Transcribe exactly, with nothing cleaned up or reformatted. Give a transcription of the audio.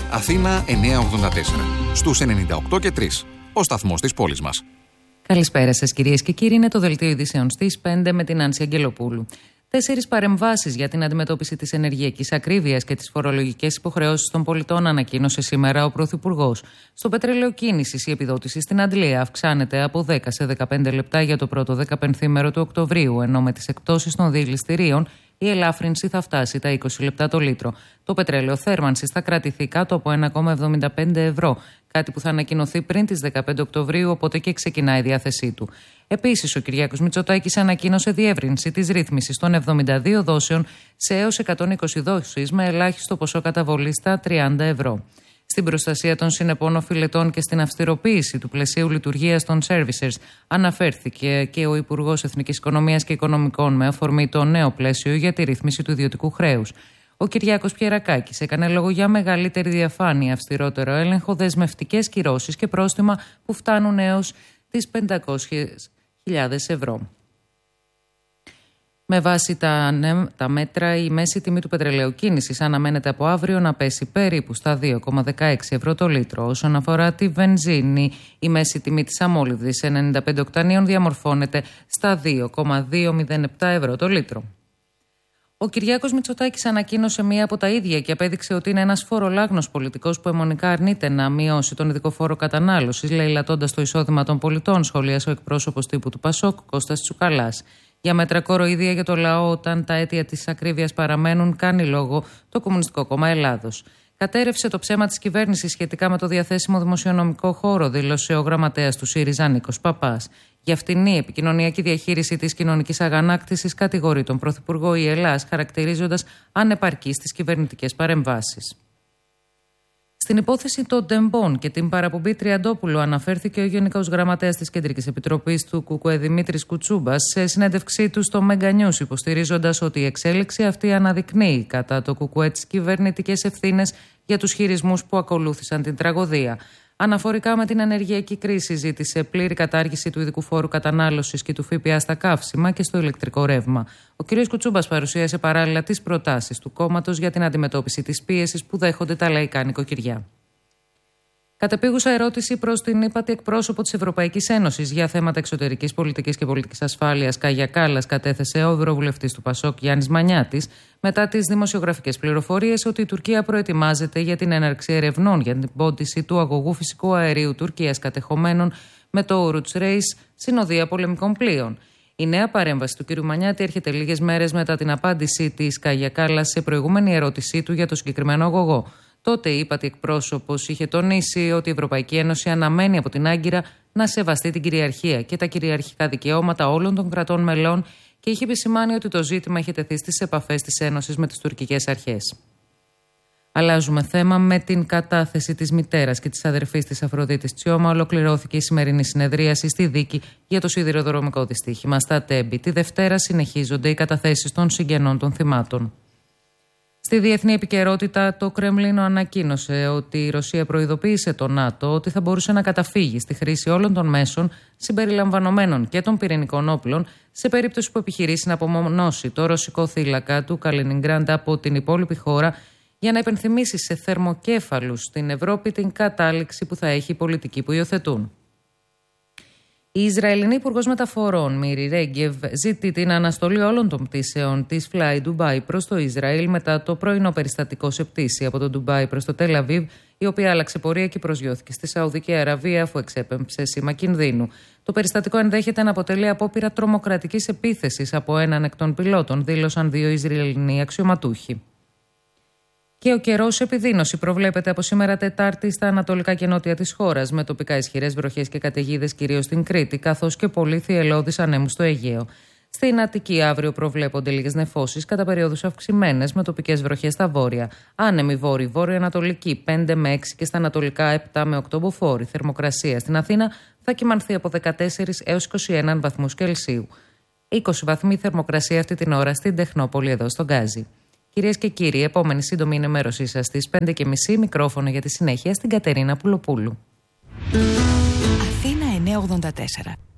Αθήνα εννιακόσια ογδόντα τέσσερα. Στους ενενήντα οκτώ και τρία. Ο σταθμός της πόλης μας. Καλησπέρα σας κυρίες και κύριοι. Είναι το δελτίο ειδήσεων στις πέντε με την Άνση Αγγελοπούλου. Τέσσερις παρεμβάσεις για την αντιμετώπιση της ενεργειακής ακρίβειας και τις φορολογικές υποχρεώσεις των πολιτών ανακοίνωσε σήμερα ο Πρωθυπουργός. Στο πετρέλαιο κίνησης η επιδότηση στην Αντλία αυξάνεται από δέκα σε δεκαπέντε λεπτά για το πρώτο δεκαπενθήμερο του Οκτωβρίου, ενώ με τις εκπτώσεις των διελιστηρίων η ελάφρυνση θα φτάσει τα είκοσι λεπτά το λίτρο. Το πετρέλαιο θέρμανσης θα κρατηθεί κάτω από ένα κόμμα εβδομήντα πέντε ευρώ, κάτι που θα ανακοινωθεί πριν τις δεκαπέντε Οκτωβρίου, οπότε και ξεκινάει η διάθεσή του. Επίσης, ο Κυριάκος Μητσοτάκης ανακοίνωσε διεύρυνση της ρύθμισης των εβδομήντα δύο δόσεων σε έως εκατόν είκοσι δόσεις με ελάχιστο ποσό καταβολής στα τριάντα ευρώ. Στην προστασία των συνεπών οφειλετών και στην αυστηροποίηση του πλαισίου λειτουργίας των servicers αναφέρθηκε και ο Υπουργός Εθνικής Οικονομίας και Οικονομικών με αφορμή το νέο πλαίσιο για τη ρύθμιση του ιδιωτικού χρέους. Ο Κυριάκος Πιερακάκης έκανε λόγο για μεγαλύτερη διαφάνεια, αυστηρότερο έλεγχο, δεσμευτικές κυρώσεις και πρόστιμα που φτάνουν έως τις πεντακόσιες χιλιάδες ευρώ. Με βάση τα, τα μέτρα, η μέση τιμή του πετρελαίου κίνησης αναμένεται από αύριο να πέσει περίπου στα δύο κόμμα δεκαέξι ευρώ το λίτρο. Όσον αφορά τη βενζίνη, η μέση τιμή της αμόλυβδης ενενήντα πέντε οκτανίων διαμορφώνεται στα δύο κόμμα διακόσια επτά ευρώ το λίτρο. Ο Κυριάκος Μητσοτάκης ανακοίνωσε μία από τα ίδια και απέδειξε ότι είναι ένας φορολάγνος πολιτικός που αιμονικά αρνείται να μειώσει τον ειδικό φόρο κατανάλωσης, λαιλατώντας το εισόδημα των πολιτών, σχολίασε ο εκπρόσωπος τύπου του Πασόκ, Κώστας Τσουκαλάς. Για μέτρα κοροϊδία για το λαό, όταν τα αίτια της ακρίβειας παραμένουν, κάνει λόγο το Κομμουνιστικό Κόμμα Ελλάδος. Κατέρευσε το ψέμα της κυβέρνησης σχετικά με το διαθέσιμο δημοσιονομικό χώρο, δήλωσε ο γραμματέας του ΣΥΡΙΖΑ Νίκος Παπάς. Για φτηνή επικοινωνιακή διαχείριση της κοινωνικής αγανάκτησης κατηγορεί τον Πρωθυπουργό η Ελλάς, χαρακτηρίζοντας ανεπαρκείς τις κυβερνητικές παρεμβάσεις. Στην υπόθεση των τεμπών και την παραπομπή Τριαντόπουλου αναφέρθηκε ο Γενικός Γραμματέας της Κεντρικής Επιτροπής του ΚΚΕ Δημήτρης Κουτσούμπας σε συνέντευξή του στο Mega News, υποστηρίζοντας ότι η εξέλιξη αυτή αναδεικνύει κατά το ΚΚΕ τις κυβερνητικές ευθύνες για τους χειρισμούς που ακολούθησαν την τραγωδία. Αναφορικά με την ενεργειακή κρίση, ζήτησε πλήρη κατάργηση του ειδικού φόρου κατανάλωσης και του ΦΠΑ στα καύσιμα και στο ηλεκτρικό ρεύμα. Ο κ. Κουτσούμπας παρουσίασε παράλληλα τις προτάσεις του κόμματος για την αντιμετώπιση της πίεσης που δέχονται τα λαϊκά νοικοκυριά. Κατεπίγουσα ερώτηση προς την ύπατη εκπρόσωπο της Ευρωπαϊκής Ένωσης για θέματα εξωτερικής πολιτικής και πολιτικής ασφάλειας, Κάγια Κάλλας, κατέθεσε ο ευρωβουλευτής του Πασόκ Γιάννης Μανιάτης, μετά τις δημοσιογραφικές πληροφορίες ότι η Τουρκία προετοιμάζεται για την έναρξη ερευνών για την πόντιση του αγωγού φυσικού αερίου Τουρκίας κατεχομένων με το Oruç Reis συνοδεία πολεμικών πλοίων. Η νέα παρέμβαση του κ. Μανιάτη έρχεται λίγες μέρες μετά την απάντηση της Κάγια Κάλλας σε προηγούμενη ερώτησή του για το συγκεκριμένο αγωγό. Τότε η ύπατη εκπρόσωπος είχε τονίσει ότι η Ευρωπαϊκή Ένωση αναμένει από την Άγκυρα να σεβαστεί την κυριαρχία και τα κυριαρχικά δικαιώματα όλων των κρατών μελών και είχε επισημάνει ότι το ζήτημα είχε τεθεί στις επαφές της Ένωσης με τις τουρκικές αρχές. Αλλάζουμε θέμα. Με την κατάθεση της μητέρας και της αδερφής της Αφροδίτης Τσιώμα ολοκληρώθηκε η σημερινή συνεδρίαση στη δίκη για το σιδηροδρομικό δυστύχημα στα Τέμπη. Τη Δευτέρα συνεχίζονται οι καταθέσεις των συγγενών των θυμάτων. Στη διεθνή επικαιρότητα, το Κρεμλίνο ανακοίνωσε ότι η Ρωσία προειδοποίησε το ΝΑΤΟ ότι θα μπορούσε να καταφύγει στη χρήση όλων των μέσων συμπεριλαμβανομένων και των πυρηνικών όπλων σε περίπτωση που επιχειρήσει να απομονώσει το ρωσικό θύλακα του Καλινιγκράντ από την υπόλοιπη χώρα για να υπενθυμίσει σε θερμοκέφαλους στην Ευρώπη την κατάληξη που θα έχει η πολιτική που υιοθετούν. Η Ισραηλινή Υπουργός Μεταφορών Μίρι Ρέγκεβ ζητεί την αναστολή όλων των πτήσεων της Fly Dubai προς το Ισραήλ μετά το πρωινό περιστατικό σε πτήση από το Ντουμπάι προς το Τελ Αβίβ, η οποία άλλαξε πορεία και προσγειώθηκε στη Σαουδική Αραβία αφού εξέπεμψε σήμα κινδύνου. Το περιστατικό ενδέχεται να αποτελεί απόπειρα τρομοκρατικής επίθεσης από έναν εκ των πιλότων, δήλωσαν δύο Ισραηλινοί αξιωματούχοι. Και ο καιρός επιδείνωση προβλέπεται από σήμερα Τετάρτη στα ανατολικά και νότια της χώρας, με τοπικά ισχυρές βροχές και καταιγίδες κυρίως στην Κρήτη, καθώς και πολύ θυελλώδεις ανέμους στο Αιγαίο. Στην Αττική αύριο προβλέπονται λίγες νεφώσεις, κατά περιόδους αυξημένες, με τοπικές βροχές στα βόρεια. Άνεμη βόρειο-βόρειο-ανατολική πέντε με έξι και στα ανατολικά επτά με οκτώ μποφόρ. Η θερμοκρασία στην Αθήνα θα κυμανθεί από δεκατέσσερα έως είκοσι ένα βαθμούς Κελσίου. είκοσι βαθμοί θερμοκρασία αυτή την ώρα στην Τεχνόπολη εδώ στον Γκάζι. Κυρίες και κύριοι, επόμενη σύντομη ενημέρωσή σας στις πέντε και μισή, μικρόφωνο για τη συνέχεια στην Κατερίνα Πουλοπούλου. Αθήνα εννιακόσια ογδόντα τέσσερα.